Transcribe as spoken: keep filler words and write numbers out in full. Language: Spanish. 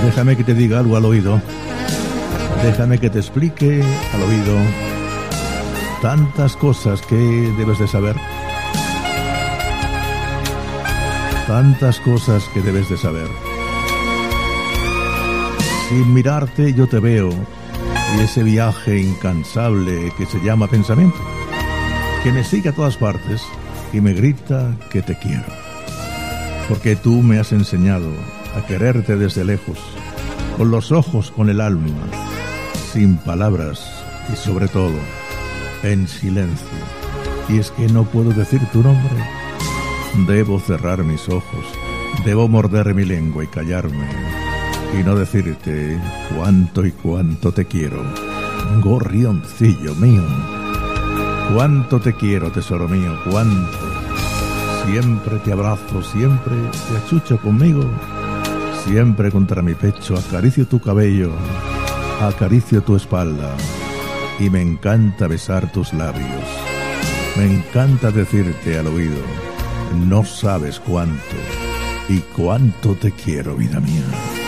Déjame que te diga algo al oído. Déjame que te explique al oído tantas cosas que debes de saber. Tantas cosas que debes de saber. Sin mirarte yo te veo, y ese viaje incansable que se llama pensamiento, que me sigue a todas partes y me grita que te quiero. Porque tú me has enseñado a quererte desde lejos, con los ojos, con el alma, sin palabras y sobre todo en silencio. Y es que no puedo decir tu nombre. Debo cerrar mis ojos, debo morder mi lengua y callarme y no decirte cuánto y cuánto te quiero, gorrioncillo mío. Cuánto te quiero, tesoro mío, cuánto. Siempre te abrazo, siempre te achucho conmigo, siempre contra mi pecho acaricio tu cabello, acaricio tu espalda y me encanta besar tus labios. Me encanta decirte al oído, no sabes cuánto y cuánto te quiero, vida mía.